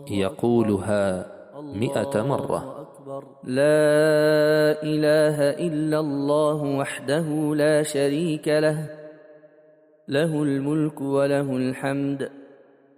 يقولها 100 مرة. لا إله إلا الله وحده لا شريك له، له الملك وله الحمد